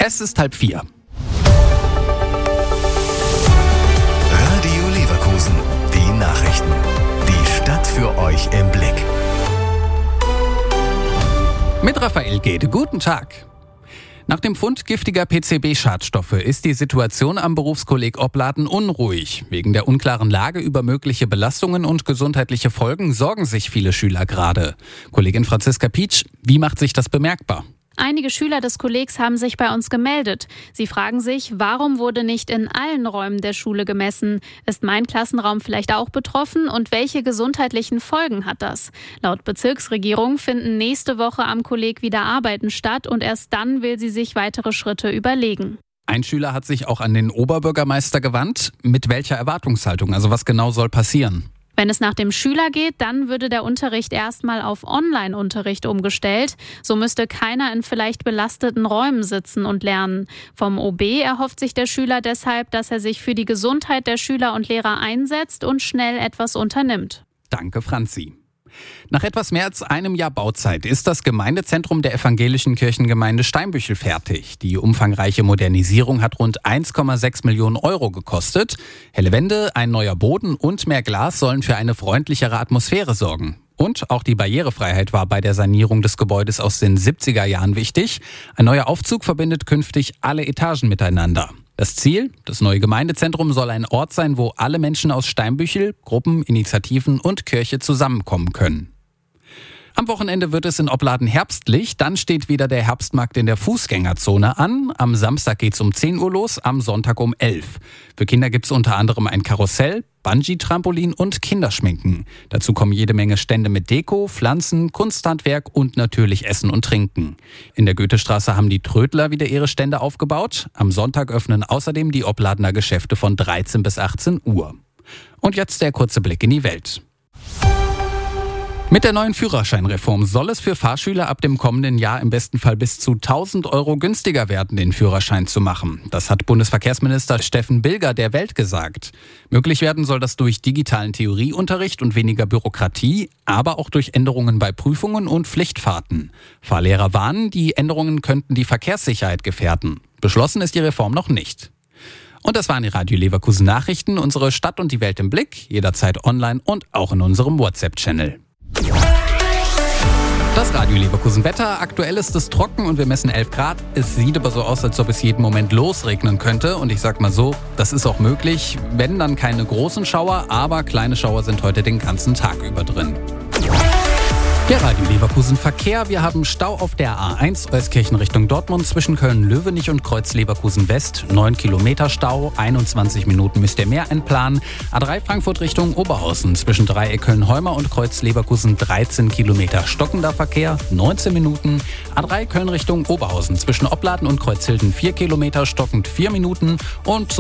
Es ist 3:30. Radio Leverkusen, die Nachrichten. Die Stadt für euch im Blick. Mit Raphael Gede, guten Tag. Nach dem Fund giftiger PCB-Schadstoffe ist die Situation am Berufskolleg Opladen unruhig. Wegen der unklaren Lage über mögliche Belastungen und gesundheitliche Folgen sorgen sich viele Schüler gerade. Kollegin Franziska Pietsch, wie macht sich das bemerkbar? Einige Schüler des Kollegs haben sich bei uns gemeldet. Sie fragen sich, warum wurde nicht in allen Räumen der Schule gemessen? Ist mein Klassenraum vielleicht auch betroffen und welche gesundheitlichen Folgen hat das? Laut Bezirksregierung finden nächste Woche am Kolleg wieder Arbeiten statt und erst dann will sie sich weitere Schritte überlegen. Ein Schüler hat sich auch an den Oberbürgermeister gewandt. Mit welcher Erwartungshaltung? Also was genau soll passieren? Wenn es nach dem Schüler geht, dann würde der Unterricht erstmal auf Online-Unterricht umgestellt. So müsste keiner in vielleicht belasteten Räumen sitzen und lernen. Vom OB erhofft sich der Schüler deshalb, dass er sich für die Gesundheit der Schüler und Lehrer einsetzt und schnell etwas unternimmt. Danke, Franzi. Nach etwas mehr als einem Jahr Bauzeit ist das Gemeindezentrum der evangelischen Kirchengemeinde Steinbüchel fertig. Die umfangreiche Modernisierung hat rund 1,6 Millionen Euro gekostet. Helle Wände, ein neuer Boden und mehr Glas sollen für eine freundlichere Atmosphäre sorgen. Und auch die Barrierefreiheit war bei der Sanierung des Gebäudes aus den 70er Jahren wichtig. Ein neuer Aufzug verbindet künftig alle Etagen miteinander. Das Ziel, das neue Gemeindezentrum soll ein Ort sein, wo alle Menschen aus Steinbüchel, Gruppen, Initiativen und Kirche zusammenkommen können. Am Wochenende wird es in Opladen herbstlich, dann steht wieder der Herbstmarkt in der Fußgängerzone an. Am Samstag geht's um 10 Uhr los, am Sonntag um 11. Für Kinder gibt's unter anderem ein Karussell, Bungee-Trampolin und Kinderschminken. Dazu kommen jede Menge Stände mit Deko, Pflanzen, Kunsthandwerk und natürlich Essen und Trinken. In der Goethestraße haben die Trödler wieder ihre Stände aufgebaut. Am Sonntag öffnen außerdem die Opladener Geschäfte von 13 bis 18 Uhr. Und jetzt der kurze Blick in die Welt. Mit der neuen Führerscheinreform soll es für Fahrschüler ab dem kommenden Jahr im besten Fall bis zu 1.000 Euro günstiger werden, den Führerschein zu machen. Das hat Bundesverkehrsminister Steffen Bilger der Welt gesagt. Möglich werden soll das durch digitalen Theorieunterricht und weniger Bürokratie, aber auch durch Änderungen bei Prüfungen und Pflichtfahrten. Fahrlehrer warnen, die Änderungen könnten die Verkehrssicherheit gefährden. Beschlossen ist die Reform noch nicht. Und das waren die Radio Leverkusen Nachrichten, unsere Stadt und die Welt im Blick, jederzeit online und auch in unserem WhatsApp-Channel. Das Radio Leverkusen Wetter. Aktuell ist es trocken und wir messen 11 Grad. Es sieht aber so aus, als ob es jeden Moment losregnen könnte. Und ich sag mal so, das ist auch möglich. Wenn, dann keine großen Schauer, aber kleine Schauer sind heute den ganzen Tag über drin. Der Radio Leverkusen Verkehr. Wir haben Stau auf der A1 Euskirchen Richtung Dortmund zwischen Köln-Löwenich und Kreuz Leverkusen West. 9 Kilometer Stau, 21 Minuten müsst ihr mehr einplanen. A3 Frankfurt Richtung Oberhausen zwischen Dreieck Köln-Heumer und Kreuz Leverkusen 13 Kilometer stockender Verkehr, 19 Minuten. A3 Köln Richtung Oberhausen zwischen Opladen und Kreuzhilden 4 Kilometer stockend 4 Minuten. Und